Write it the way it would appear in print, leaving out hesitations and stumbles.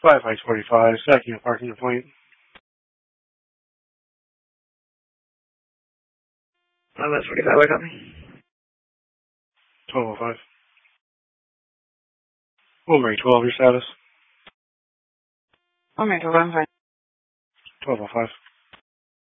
5 Heights 45, stacking a parking point. That's 45, what got me? 1205. Wilmary 12, your status? Wilmary 12, I'm fine. 1205.